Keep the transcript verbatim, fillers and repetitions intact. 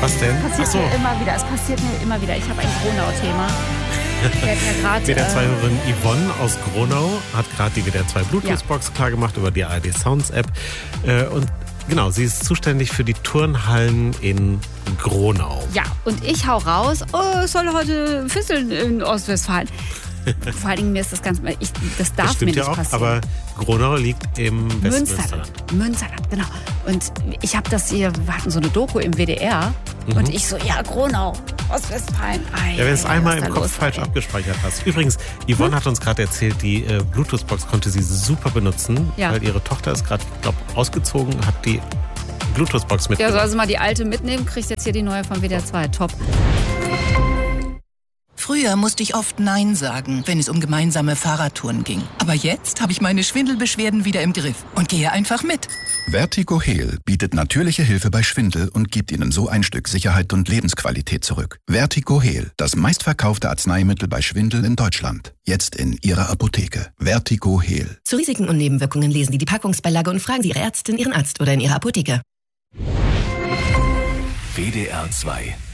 Was denn? Passiert Ach so. mir immer wieder. Es passiert mir immer wieder. Ich habe ein Gronau-Thema. Ja W D R zwei-Hörerin äh, Yvonne aus Gronau hat gerade die W D R zwei Bluetooth-Box ja. klar gemacht über die A R D Sounds-App. Äh, und genau, sie ist zuständig für die Turnhallen in Gronau. Ja, und ich hau raus, oh, es soll heute Fisseln in Ostwestfalen. Vor allen Dingen, mir ist das ganz, ich, das darf das mir nicht ja auch, passieren. Aber Gronau liegt im Westmünsterland. Münsterland, genau. Und ich habe das hier, wir hatten so eine Doku im W D R mhm. und ich so, ja, Gronau, Ostwestfalen. Ei, ja, wenn du es einmal im Kopf los, falsch ey. abgespeichert hast. Übrigens, Yvonne hm? hat uns gerade erzählt, die äh, Bluetooth-Box konnte sie super benutzen, ja. weil ihre Tochter ist gerade, glaube ausgezogen, hat die Bluetooth-Box mitgenommen. Ja, soll also mal die alte mitnehmen, kriegt jetzt hier die neue von W D R zwei. Top. Früher musste ich oft Nein sagen, wenn es um gemeinsame Fahrradtouren ging. Aber jetzt habe ich meine Schwindelbeschwerden wieder im Griff und gehe einfach mit. Vertigo Heal bietet natürliche Hilfe bei Schwindel und gibt Ihnen so ein Stück Sicherheit und Lebensqualität zurück. Vertigo Heal, das meistverkaufte Arzneimittel bei Schwindel in Deutschland. Jetzt in Ihrer Apotheke. Vertigo Heal. Zu Risiken und Nebenwirkungen lesen Sie die Packungsbeilage und fragen Sie Ihre Ärztin, Ihren Arzt oder in Ihrer Apotheke. W D R zwei